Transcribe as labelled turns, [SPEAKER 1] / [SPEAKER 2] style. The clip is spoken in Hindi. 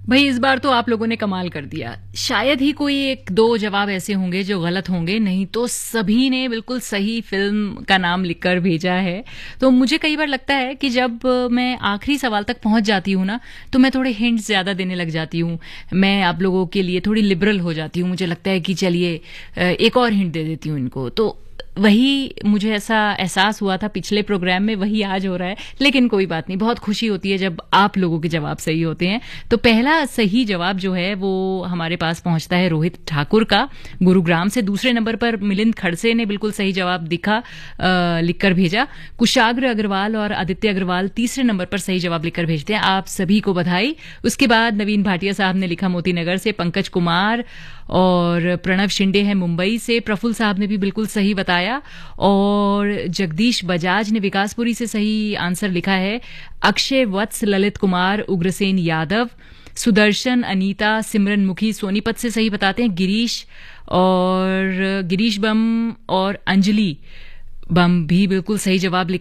[SPEAKER 1] भाई इस बार तो आप लोगों ने कमाल कर दिया। शायद ही कोई एक दो जवाब ऐसे होंगे जो गलत होंगे, नहीं तो सभी ने बिल्कुल सही फिल्म का नाम लिखकर भेजा है। तो मुझे कई बार लगता है कि जब मैं आखिरी सवाल तक पहुंच जाती हूँ ना, तो मैं थोड़े हिंट्स ज्यादा देने लग जाती हूँ। मैं आप लोगों के लिए थोड़ी लिबरल हो जाती हूँ। मुझे लगता है कि चलिए एक और हिंट दे देती हूँ इनको। तो वही मुझे ऐसा एहसास हुआ था पिछले प्रोग्राम में, वही आज हो रहा है। लेकिन कोई बात नहीं, बहुत खुशी होती है जब आप लोगों के जवाब सही होते हैं। तो पहला सही जवाब जो है वो हमारे पास पहुंचता है रोहित ठाकुर का, गुरुग्राम से। दूसरे नंबर पर मिलिंद खड़से ने बिल्कुल सही जवाब लिखकर भेजा। कुशाग्र अग्रवाल और आदित्य अग्रवाल तीसरे नंबर पर सही जवाब लिखकर भेजते हैं। आप सभी को बधाई। उसके बाद नवीन भाटिया साहब ने लिखा मोती नगर से, पंकज कुमार और प्रणव शिंदे है मुंबई से, प्रफुल्ल साहब ने भी बिल्कुल सही बताया, और जगदीश बजाज ने विकासपुरी से सही आंसर लिखा है। अक्षय वत्स, ललित कुमार, उग्रसेन यादव, सुदर्शन, अनीता, सिमरन मुखी सोनीपत से सही बताते हैं। गिरीश बम और अंजलि बम भी बिल्कुल सही जवाब